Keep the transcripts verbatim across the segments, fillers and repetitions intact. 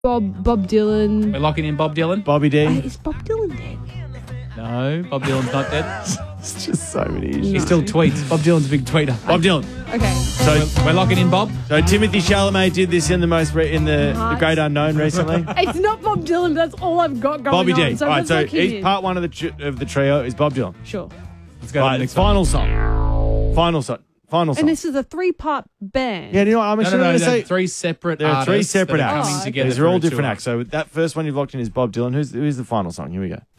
Bob Bob Dylan. We're locking in Bob Dylan. Bobby D. Uh, is Bob Dylan dead? No, Bob Dylan's not dead. It's just so many issues. He still tweets. Bob Dylan's a big tweeter. Bob Dylan. Okay. So We're, we're locking in Bob. So Timothy Chalamet did this in the most re- in the, the Great Unknown recently. It's not Bob Dylan, but that's all I've got going Bobby on. D. So All right, let's so lock him he's in. part one of the tr- of the trio is Bob Dylan. Sure. Let's go to Right, the next final song. Final song. Final song. And this is a three-part band. Yeah, you know what? I'm No, actually no, no, going to they're say three separate there are three artists separate that are acts. coming Oh, together These for are all a different tour. acts. So that first one you've locked in is Bob Dylan. Who's who's the final song? Here we go.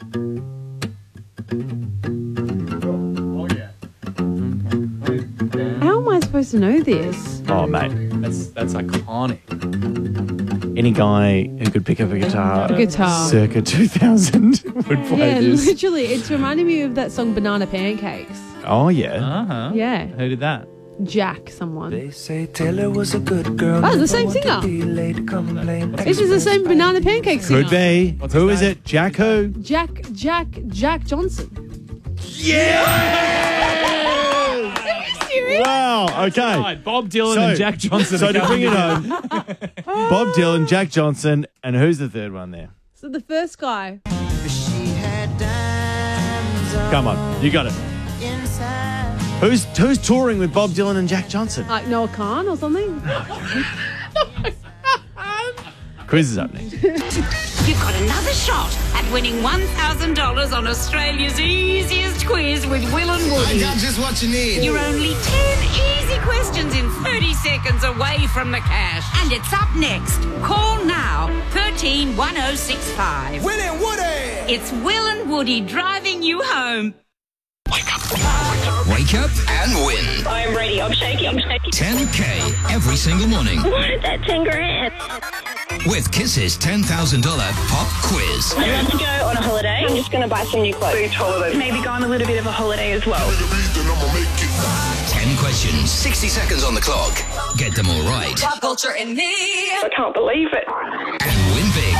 How am I supposed to know this? Oh, mate. That's that's iconic. Any guy who could pick up a guitar, A guitar. circa two thousand would play Yeah, this. literally. It's reminding me of that song Banana Pancakes. Oh, yeah. Uh-huh. Yeah. Who did that? Jack someone. They say Taylor was a good girl. Oh, the same singer. This is the same Banana Pancakes singer. Could be. What's Who his is name? it? Jack who? Jack, Jack, Jack Johnson. Yeah! Are you serious? Wow, okay. Right, Bob Dylan So- and Jack Johnson. So are to coming bring it together. home, Bob Dylan, Jack Johnson, and who's the third one there? So the first guy. Come on, you got it. Who's who's touring with Bob Dylan and Jack Johnson? Like Noah Khan or something? Quiz is up next. You've got another shot at winning one thousand dollars on Australia's easiest quiz with Will and Woody. I got just what you need. You're only ten easy questions in thirty seconds away from the cash. And it's up next. Call now, thirteen one oh six five. Will and Woody. It's Will and Woody driving you home. Wake up and win. I'm ready. I'm shaky. I'm shaky. ten K every single morning What? That ten grand. with Kiss's ten thousand dollars pop quiz. I want to go on a holiday. I'm just going to buy some new clothes. Beach holiday. Maybe go on a little bit of a holiday as well. ten questions, sixty seconds on the clock. Get them all right Pop culture in me. I can't believe it. and win big.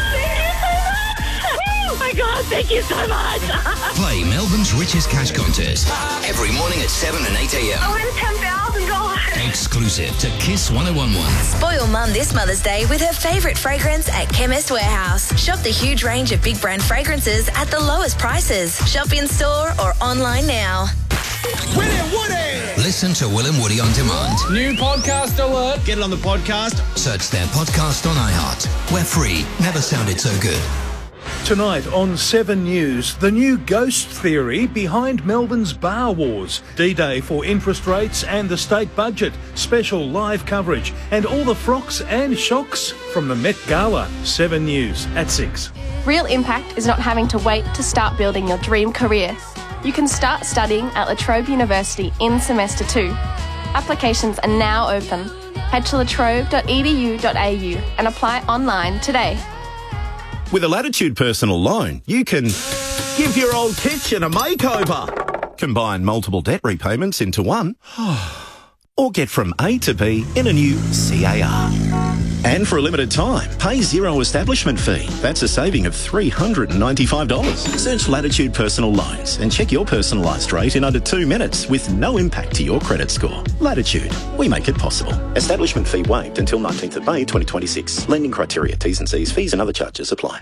Oh my God, thank you so much. Play Melbourne's Richest Cash Contest every morning at seven and eight a.m. I win ten thousand dollars. Exclusive to Kiss one oh one one. Spoil Mum this Mother's Day with her favourite fragrance at Chemist Warehouse. Shop the huge range of big brand fragrances at the lowest prices. Shop in store or online now. Will and Woody. Listen to Will and Woody on demand. New podcast alert. Get it on the podcast. Search their podcast on iHeart. We're free. Never sounded so good. Tonight on Seven News, the new ghost theory behind Melbourne's bar wars, D-Day for interest rates and the state budget, special live coverage, and all the frocks and shocks from the Met Gala. Seven News at six. Real impact is not having to wait to start building your dream career. You can start studying at La Trobe University in semester two. Applications are now open. Head to latrobe dot e d u dot a u and apply online today. With a Latitude personal loan, you can give your old kitchen a makeover, combine multiple debt repayments into one, or get from A to B in a new C A R. And for a limited time, pay zero establishment fee. That's a saving of three hundred ninety-five dollars. Search Latitude Personal Loans and check your personalised rate in under two minutes with no impact to your credit score. Latitude, we make it possible. Establishment fee waived until nineteenth of May twenty twenty-six. Lending criteria, T's and C's, fees and other charges apply.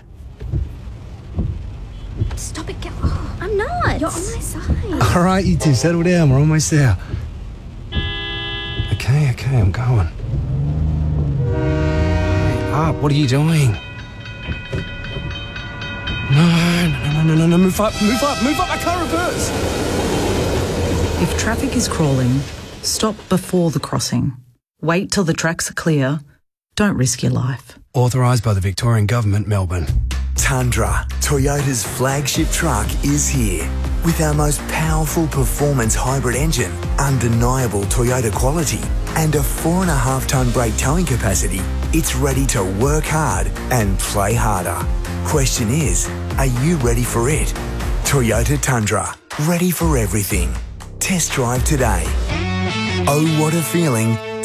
Stop it, get oh, I'm not. You're on my side. All right, you two, settle down. We're almost there. Okay, okay, I'm going. Hurry up, what are you doing? No, no, no, no, no, no, move up, move up, move up, I can't reverse. If traffic is crawling, stop before the crossing. Wait till the tracks are clear. Don't risk your life. Authorised by the Victorian Government, Melbourne. Tundra, Toyota's flagship truck, is here. With our most powerful performance hybrid engine, undeniable Toyota quality, and a four and a half tonne brake towing capacity, it's ready to work hard and play harder. Question is, are you ready for it? Toyota Tundra, ready for everything. Test drive today. Oh, what a feeling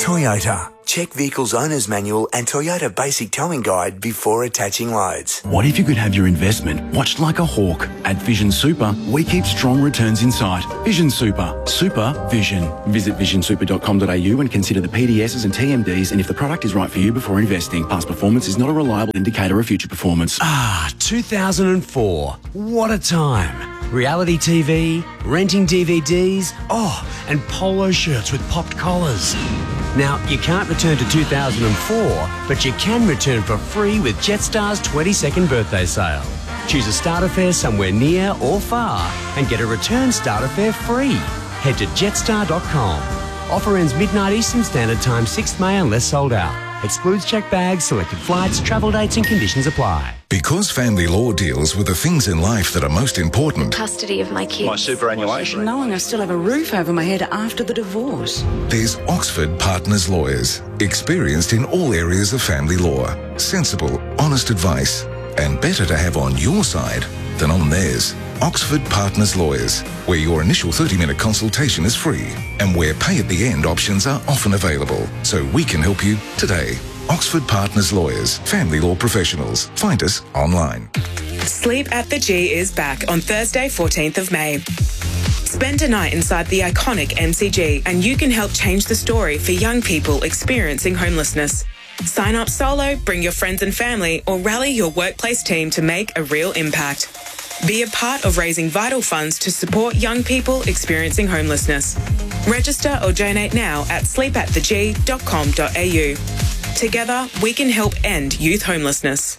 Toyota. Check vehicle's owner's manual and Toyota basic towing guide before attaching loads. What if you could have your investment watched like a hawk? At Vision Super, we keep strong returns in sight. Vision Super. Super Vision. Visit vision super dot com dot a u and consider the P D Ss and T M Ds and if the product is right for you before investing. Past performance is not a reliable indicator of future performance. Ah, two thousand four. What a time. Reality T V, renting D V Ds, oh, and polo shirts with popped collars. Now, you can't return to two thousand four, but you can return for free with Jetstar's twenty-second birthday sale. Choose a starter fare somewhere near or far and get a return starter fare free. Head to jetstar dot com. Offer ends midnight Eastern Standard Time, sixth of May unless sold out. Excludes checked bags, selected flights, travel dates and conditions apply. Because family law deals with the things in life that are most important. Custody of my kids. My superannuation. Knowing I still have a roof over my head after the divorce. There's Oxford Partners Lawyers, experienced in all areas of family law. Sensible, honest advice, and better to have on your side than on theirs. Oxford Partners Lawyers, where your initial thirty-minute consultation is free and where pay-at-the-end options are often available. So we can help you today. Oxford Partners Lawyers, family law professionals. Find us online. Sleep at the G is back on Thursday, fourteenth of May. Spend a night inside the iconic M C G and you can help change the story for young people experiencing homelessness. Sign up solo, bring your friends and family, or rally your workplace team to make a real impact. Be a part of raising vital funds to support young people experiencing homelessness. Register or donate now at sleep at the g dot com dot a u. Together, we can help end youth homelessness.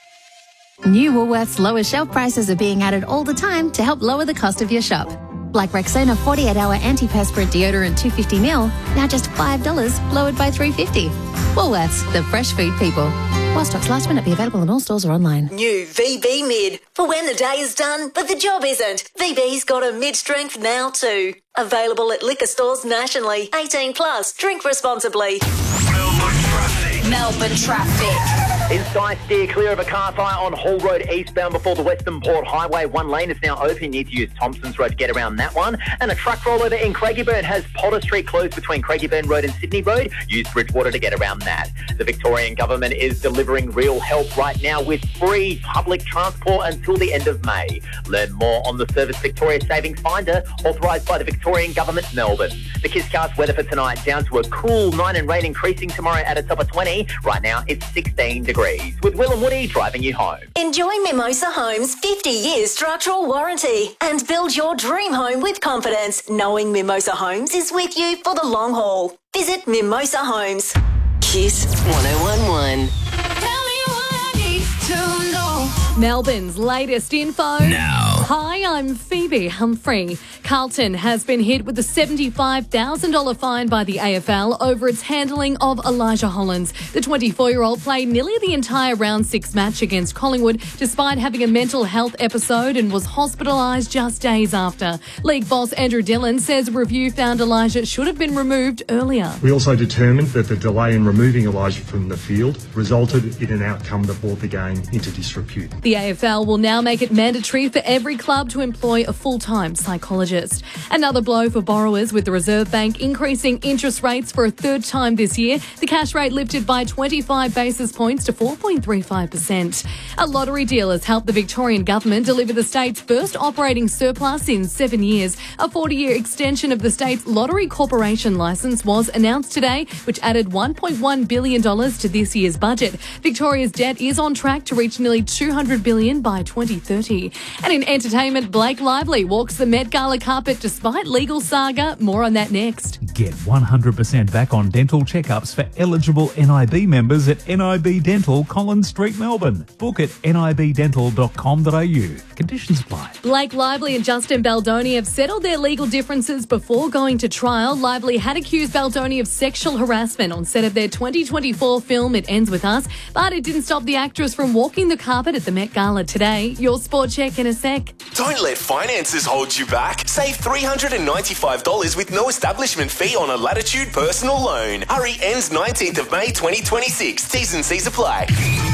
New Woolworths lower shelf prices are being added all the time to help lower the cost of your shop. Like Rexona forty-eight hour antiperspirant deodorant two hundred fifty milliliters, now just five dollars, lowered by three dollars fifty. Woolworths, the fresh food people. While stocks last, minute be available in all stores or online. New V B Mid. For when the day is done, but the job isn't. V B's got a mid-strength now too. Available at liquor stores nationally. eighteen plus. Drink responsibly. Melbourne traffic. Melbourne traffic. Inside, steer clear of a car fire on Hall Road eastbound before the Western Port Highway. One lane is now open. You need to use Thompson's Road to get around that one. And a truck rollover in Craigieburn has Potter Street closed between Craigieburn Road and Sydney Road. Use Bridgewater to get around that. The Victorian government is delivering real help right now with free public transport until the end of May. Learn more on the Service Victoria Savings Finder, authorised by the Victorian Government, Melbourne. The Kisscast weather for tonight, down to a cool nine and rain increasing tomorrow at a top of twenty. Right now it's sixteen degrees. With Will and Woody driving you home. Enjoy Mimosa Homes' fifty year structural warranty and build your dream home with confidence, knowing Mimosa Homes is with you for the long haul. Visit Mimosa Homes. Kiss one oh one one. Tell me what I need to know. Melbourne's latest info. Now. Hi, I'm Phoebe Humphrey. Carlton has been hit with a seventy-five thousand dollars fine by the A F L over its handling of Elijah Hollands. The twenty-four-year-old played nearly the entire round six match against Collingwood despite having a mental health episode and was hospitalised just days after. League boss Andrew Dillon says a review found Elijah should have been removed earlier. We also determined that the delay in removing Elijah from the field resulted in an outcome that brought the game into disrepute. The A F L will now make it mandatory for every club to employ a full-time psychologist. Another blow for borrowers, with the Reserve Bank increasing interest rates for a third time this year. The cash rate lifted by twenty-five basis points to four point three five percent. A lottery deal has helped the Victorian government deliver the state's first operating surplus in seven years. A forty-year extension of the state's Lottery Corporation licence was announced today, which added one point one billion dollars to this year's budget. Victoria's debt is on track to reach nearly two hundred billion dollars by twenty thirty. And in entertainment, Blake Lively walks the Met Gala carpet despite legal saga. More on that next. Get one hundred percent back on dental checkups for eligible N I B members at N I B Dental, Collins Street, Melbourne. Book at n i b dental dot com dot a u. Conditions apply. Blake Lively and Justin Baldoni have settled their legal differences before going to trial. Lively had accused Baldoni of sexual harassment on set of their twenty twenty-four film It Ends With Us, but it didn't stop the actress from walking the carpet at the Met Gala today. Your sport check in a sec. Don't let finances hold you back. Save three hundred ninety-five dollars with no establishment fee on a Latitude personal loan. Hurry, ends nineteenth of May twenty twenty-six. T's and C's apply.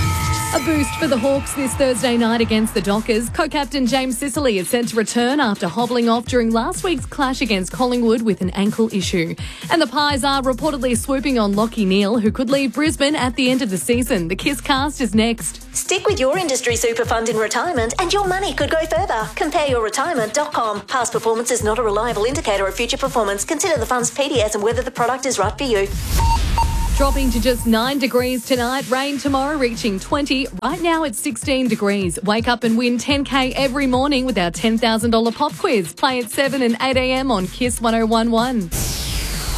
A boost for the Hawks this Thursday night against the Dockers. Co-captain James Sicily is set to return after hobbling off during last week's clash against Collingwood with an ankle issue. And the Pies are reportedly swooping on Lachie Neale, who could leave Brisbane at the end of the season. The Kiss cast is next. Stick with your industry super fund in retirement and your money could go further. compare your retirement dot com. Past performance is not a reliable indicator of future performance. Consider the fund's P D S and whether the product is right for you. Dropping to just nine degrees tonight, rain tomorrow reaching twenty. Right now it's sixteen degrees. Wake up and win ten K every morning with our ten thousand dollars pop quiz. Play at seven and eight a.m. on Kiss one oh one one.